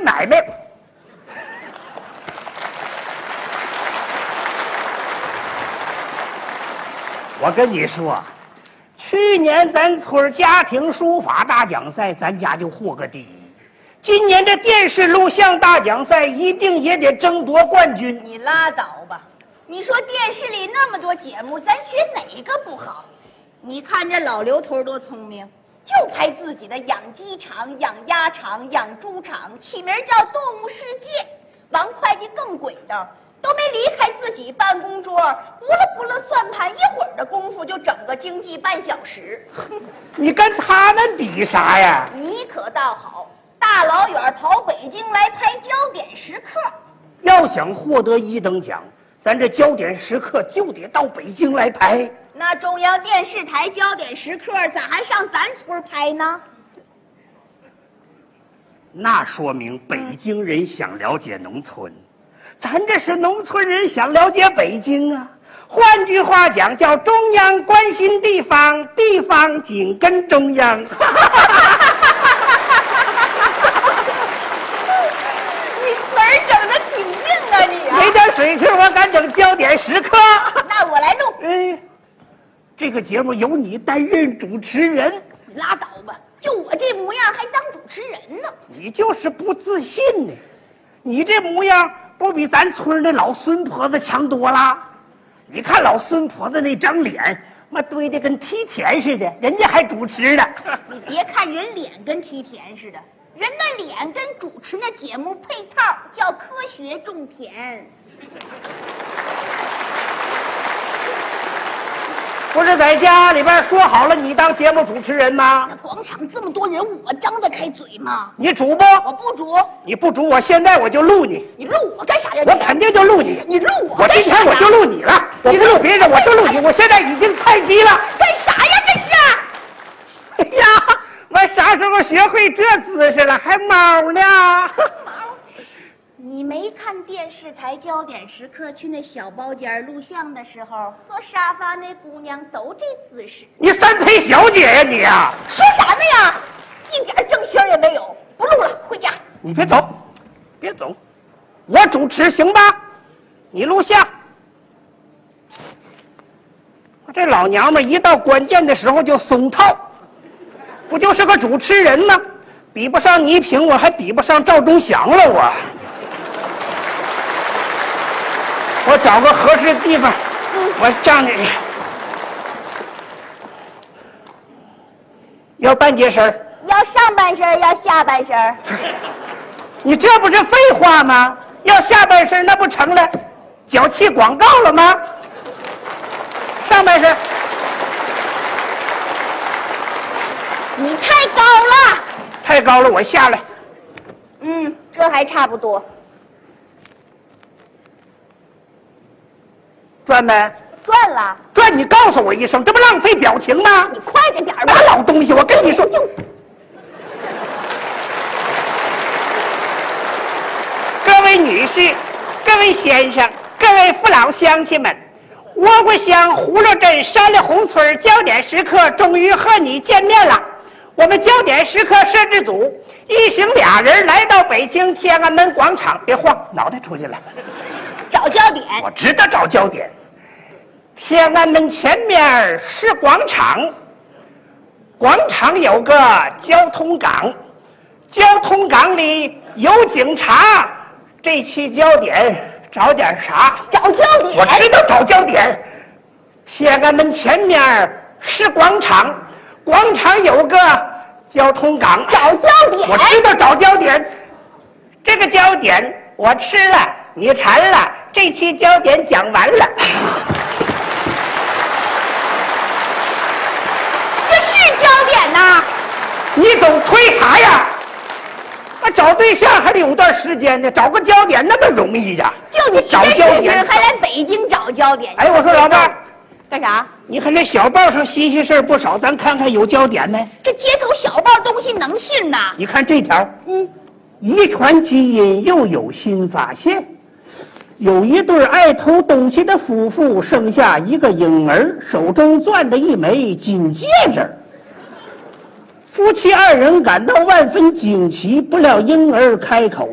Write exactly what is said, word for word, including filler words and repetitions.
买卖。我跟你说，去年咱村家庭书法大奖赛，咱家就获个第一。今年这电视录像大奖赛，一定也得争夺冠军。 你拉倒吧！你说电视里那么多节目，咱选哪个不好？你看这老刘头多聪明，就拍自己的养鸡场、养鸭场、养猪场，起名叫《动物世界》。王会计更鬼道，都没离开自己办公桌，拨了拨了算盘，一会儿的功夫就整个经济半小时。 你跟他们比啥呀？ 你可倒好，大老远跑北京来拍焦点时刻。 要想获得一等奖，咱这焦点时刻就得到北京来拍。 那中央电视台焦点时刻咋还上咱村拍呢？ 那说明北京人想了解农村，咱这是农村人想了解北京啊。换句话讲，叫中央关心地方，地方紧跟中央。 你词儿整得挺硬啊你啊！ 没点水平，我敢整焦点时刻。 那我来录。 哎，这个节目由你担任主持人。 你拉倒吧，就我这模样还当主持人呢？ 你就是不自信呢。你这模样不比咱村那老孙婆子强多了？你看老孙婆子那张脸，妈堆得跟梯田似的，人家还主持呢。 你别看人脸跟梯田似的，人那脸跟主持那节目配套，叫科学种田。 不是在家里边说好了你当节目主持人吗？ 那广场这么多人，我张得开嘴吗？ 你主不？ 我不主。 你不主，我现在我就录你。 你录我干啥呀？ 我肯定就录你。 你录我我今天我就录你了。我不录别人，我就录你。我现在已经太急了。 干啥呀？这是？ 哎呀，我啥时候学会这姿势了？还猫呢？ 毛。你没看电视台焦点时刻去那小包间录像的时候，坐沙发那姑娘都这姿势。 你三陪小姐呀你呀！ 说啥呢呀？一点正形也没有。不录了，回家。 你别走，别走，我主持行吧？你录像。这老娘们一到关键的时候就松套，不就是个主持人吗？比不上倪萍，我还比不上赵忠祥了我。我找个合适的地方，我站着。要半截身， 要上半身，要下半身。 你这不是废话吗？要下半身，那不成了脚气广告了吗？上半身。 你太高了， 太高了，我下来。 嗯，这还差不多。 转没？ 转了。 转，你告诉我一声，这不浪费表情吗？ 你快着点吧。 那老东西，我跟你说，就各位女士、各位先生、各位父老乡亲们，窝瓜乡葫芦镇山里红村焦点时刻终于和你见面了。我们焦点时刻摄制组一行俩人来到北京天安门广场，别晃，脑袋出去了。 找焦点。 我知道找焦点。天安门前面是广场，广场有个交通岗，交通岗里有警察。这期焦点找点啥？ 找焦点。 我知道找焦点。天安门前面是广场，广场有个交通岗。 找焦点。 我知道找焦点。这个焦点我吃了，你馋了。这期焦点讲完了。 这是焦点呐！ 你总催啥呀？我找对象还得有段时间呢，找个焦点那么容易呀？ 就你找焦点， 还来北京找焦点？ 哎，我说老伴儿， 干啥？ 你看这小报上新鲜事儿不少，咱看看有焦点没？ 这街头小报东西能信呐？ 你看这条， 嗯， 遗传基因又有新发现。有一对爱偷东西的夫妇生下一个婴儿，手中攥着一枚金戒指。夫妻二人感到万分惊奇，不料婴儿开口